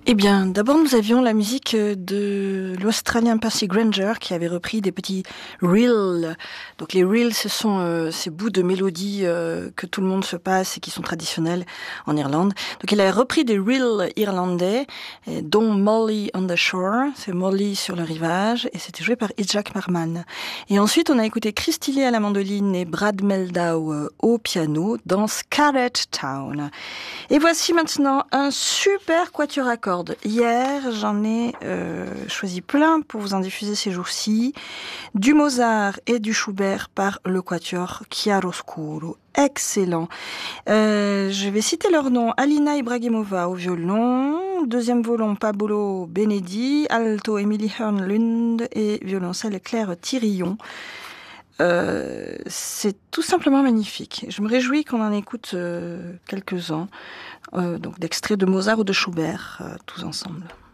Eh bien, d'abord, nous avions la musique de l'Australien Percy Grainger qui avait repris des petits reels. Donc, les reels, ce sont ces bouts de mélodies que tout le monde se passe et qui sont traditionnels en Irlande. Donc, il a repris des reels irlandais, dont Molly on the Shore. C'est Molly sur le rivage et c'était joué par Jack Marman. Et ensuite, on a écouté Chris Tilly à la mandoline et Brad Meldau au piano dans Scarlet Town. Et voici maintenant un super quatuor à cordes. Hier, j'en ai choisi plein pour vous en diffuser ces jours-ci. Du Mozart et du Schubert par le quatuor Chiaroscuro. Excellent. Je vais citer leurs noms. Alina Ibrahimova au violon, deuxième violon Pablo Benedi, alto Emily Hörnlund et violoncelle Claire Thirillon. C'est tout simplement magnifique. Je me réjouis qu'on en écoute quelques-uns, donc d'extraits de Mozart ou de Schubert, tous ensemble.